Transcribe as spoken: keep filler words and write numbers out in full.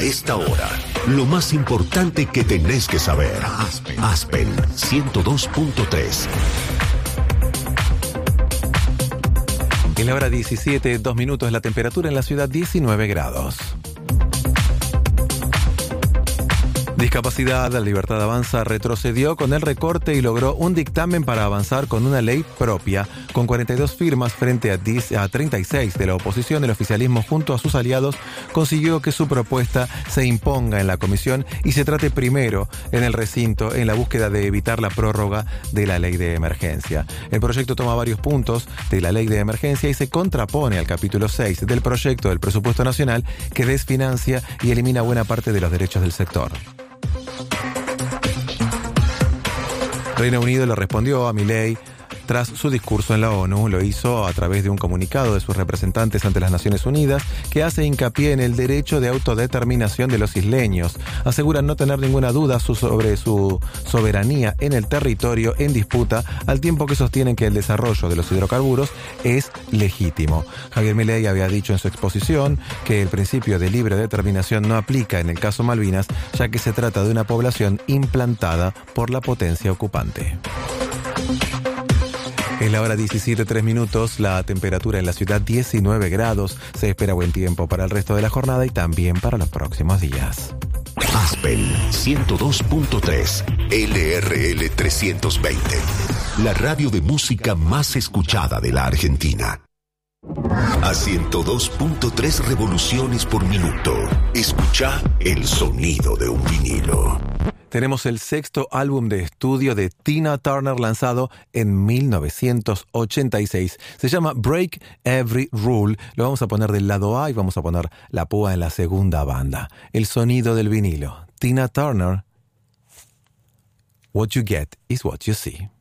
A esta hora, lo más importante que tenés que saber. Aspen, Aspen ciento dos punto tres. En la hora diecisiete, dos minutos, la temperatura en la ciudad diecinueve grados. Discapacidad, la Libertad Avanza retrocedió con el recorte y logró un dictamen para avanzar con una ley propia. Con cuarenta y dos firmas frente a, diez, a treinta y seis de la oposición, el oficialismo junto a sus aliados consiguió que su propuesta se imponga en la comisión y se trate primero en el recinto en la búsqueda de evitar la prórroga de la ley de emergencia. El proyecto toma varios puntos de la ley de emergencia y se contrapone al capítulo seis del proyecto del presupuesto nacional que desfinancia y elimina buena parte de los derechos del sector. Reino Unido le respondió a Milei tras su discurso en la ONU. Lo hizo a través de un comunicado de sus representantes ante las Naciones Unidas que hace hincapié en el derecho de autodeterminación de los isleños. Aseguran no tener ninguna duda sobre su soberanía en el territorio en disputa, al tiempo que sostienen que el desarrollo de los hidrocarburos es legítimo. Javier Milei había dicho en su exposición que el principio de libre determinación no aplica en el caso Malvinas, ya que se trata de una población implantada por la potencia ocupante. En la hora diecisiete, tres minutos, la temperatura en la ciudad diecinueve grados. Se espera buen tiempo para el resto de la jornada y también para los próximos días. Aspen ciento dos punto tres, L R L trescientos veinte. La radio de música más escuchada de la Argentina. A ciento dos punto tres revoluciones por minuto. Escucha el sonido de un vinilo. Tenemos el sexto álbum de estudio de Tina Turner lanzado en mil novecientos ochenta y seis. Se llama Break Every Rule. Lo vamos a poner del lado A y vamos a poner la púa en la segunda banda. El sonido del vinilo. Tina Turner. What you get is what you see.